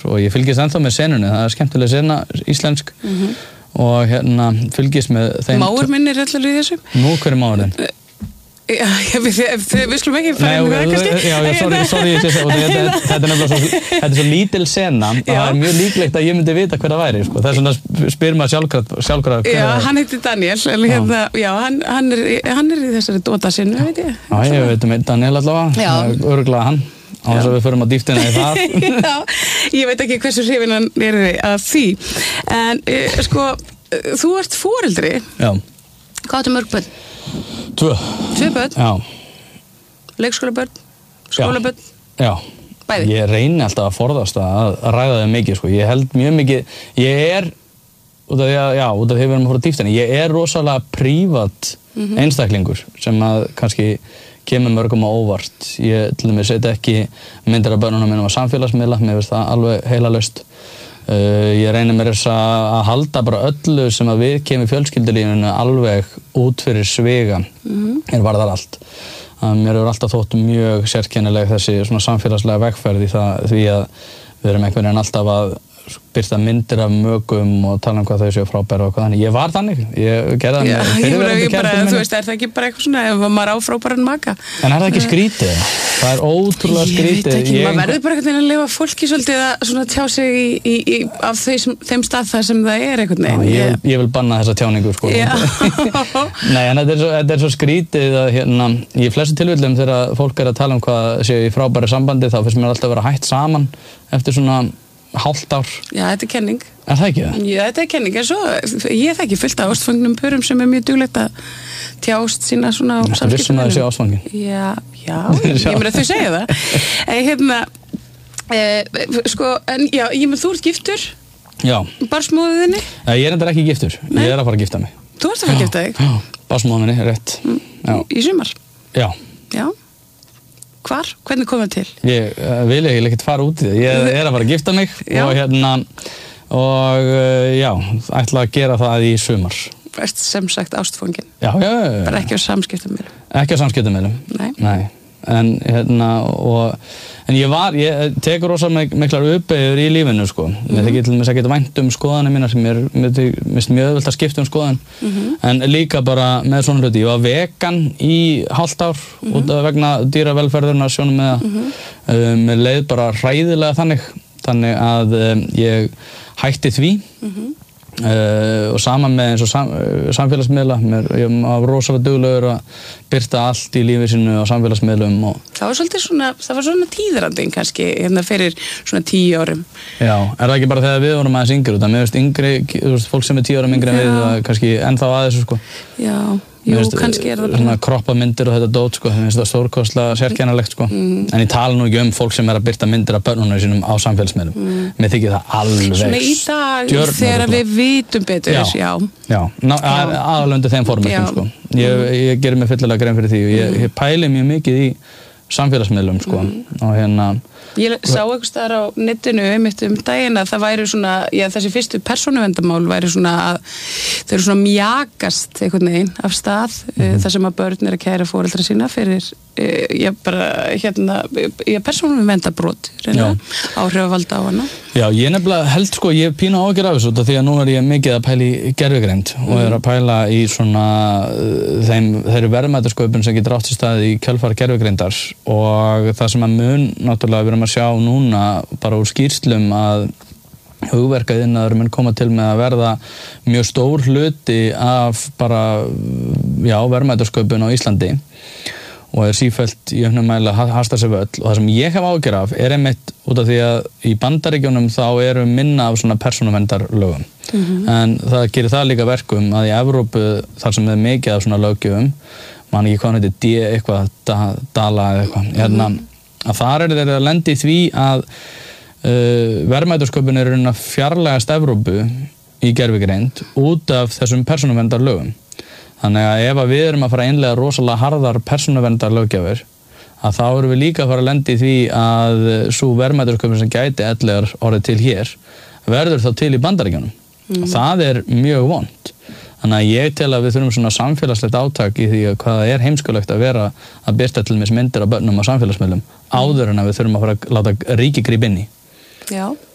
og ég fylgist ennþá með senunni, það skemmtileg sena, íslensk og fylgist með þeim. Mágur minn allir í þessu? Nú, hver mágurinn? Já, við skulum ekki fara með það kannski. Já, sorry, þetta er nefnilega þetta er svo lítil sena að það er mjög líklegt að ég myndi vita hver það væri, sko. Það er svona spyr maður sjálfkrafa. Já, hann heitir Daniel, já, hann er í þessari dóta sinni, veit ég. Já, ég veit Daniel allavega, örugglega hann, á þess að við förum á dýptina í það. Já, ég veit ekki hversu hrifinn hann er að því. En, sko, þú ert foreldri. Já. Hvað áttu mörg börn? 2 börn? Já. Leikskólabörn? Skólabörn? Já. Bæði? Ég reyni alltaf að forðast að ræða þau mikið, sko. Ég held mjög mikið, út af því að við erum að fara dýptina, ég er rosalega prívat einstaklingur sem að kannski kemur mörgum á óvart. Ég til dæmis set ekki myndir af börnunum mínum á samfélagsmiðla, mér finnst það alveg heilalaust. Ég reynir mér þess að halda bara öllu sem að við kemur fjölskyldulífinu alveg út fyrir sviga varðar allt. Mér hefur alltaf þótt mjög sérkennileg þessi svona samfélagslega vegferð í því að við erum einhvern veginn alltaf að birta myndir af mögum og tala hvað þau séu frábæra og hvað þannig. Ég var þannig, ég gerði það með fyrirverandi kærustunni minni. Þú veist, er það ekki bara eitthvað svona ef maður á frábæran maka? En er það ekki skrítið? Það er ótrúlega skrítið. Ég veit ekki, maður verður bara einhvern veginn að lifa fólki svolítið að svona tjá sig af þeim stað þar sem það er einhvern veginn. Ég vil banna þessa tjáningu, sko. Nei, en þetta er svo skrítið að í flestu tilfellum þegar fólk er að tala hvað séu í frábæru sambandi, þá finnst mér alltaf að vera hætt saman eftir svona hálft ár. Já, þetta er kenning. Er það ekki það? Já, þetta er kenning, en svo ég þekki fullt af ástfangnum pörum sem er mjög duglegt að tjást sína svona samskiptum. Þú vissum að þau séu ástfangin? Já, ég meina þau segja það. Sko, en já, þú ert giftur? Já. Barnsmóður þinni? Ég er enda ekki giftur, ég er að fara að gifta mig. Þú ert að fara að gifta þig? Já, barnsmóður minni, rétt. Í sumar? Já. Já. Hvar? Hvernig kom það til? Ég vil ekkert fara út í það. Ég er að fara að gifta mig og ætla að gera það í sumar. Erst sem sagt ástfangin? Já. Bara ekki á samskiptamiðlum? Ekki á samskiptamiðlum. Nei. En ég tekur rosa miklar uppeyður í lífinu, sko. Ég þekki til dæmis ekkert vænt skoðanir mínar sem mér finnst mjög auðvelt að skipta skoðun. En líka bara með svona hluti. Ég var vegan í hálft ár út af vegna dýravelferðunar sjónum með það. Mér leið bara hræðilega þannig að ég hætti því. Og saman með eins og samfélagsmiðla. Ég var rosalega duglegur að birta allt í lífi sínu á samfélagsmiðlum. Það var svona tíðrandinn kannski fyrir svona 10 árum. Já, er það ekki bara þegar við vorum aðeins yngri? Mér finnst yngri, fólk sem er 10 árum yngri en við, það kannski ennþá að þessu, sko. Já, kannski er það bara. Svona kroppamyndir og þetta dót, sko. Mér finnst það stórkostlega sérkennilegt, sko. En ég tala nú ekki folk sem er að birta myndir af börnunum sínum á samfélagsmiðlum. Mér þykir það alveg svona í dag þegar við vitum betur, Já, aðalöndu þeim formerkjum, sko. Ég gerir mig fyllilega grein fyrir því og ég pæli mjög mikið í samfélagsmiðlum, sko. Og ég sá einhvers staðar á netinu daginn að það væri svona, þessi fyrstu persónuverndarmál væri svona að þau eru svona mjakast einhvern veginn af stað þar sem að börn er að kæra foreldra sína fyrir persónuverndarbrot áhrifavalda á hana. Já, ég nefnilega held, sko, ég pínu áhyggjur af þessu því að nú er ég mikið að pæla í gervigreind og er að pæla í svona þeirri verðmætasköpun sem getur átt sér stað í kjölfar gervigreindar og það sem að náttúrulega við erum að sjá núna bara úr skýrslum að hugverkaiðnaður mun koma til með að verða mjög stór hluti af bara, verðmætasköpun á Íslandi og er sífellt í auknum mæli að hasta sér völl og það sem ég hef áhyggjur af er einmitt út af því að í Bandaríkjunum þá eru minna af svona persónuverndarlögum en það gerir það líka verkum að í Evrópu þar sem er mikið af svona löggjöfum man ekki hvað hann heitir Dala eða eitthvað að þar eru þeir að lenda í því að verðmætasköpun er að fjarlægast Evrópu í gervigreind út af þessum persónuverndarlögum. Þannig að ef við erum að fara að innleiða rosalega harðar persónuverndarlöggjafir að þá erum við líka að fara að lenda í því að sú verðmætasköpun sem gæti ellegar orðið til hér verður þá til í Bandaríkjunum. Það er mjög vont. Þannig að ég tel að við þurfum svona samfélagslegt átak í því að hvað það er heimskulegt að vera að birta til dæmis myndir af börnum á samfélagsmiðlum áður en að við þurfum að fara að láta ríki grípa inn í. Já.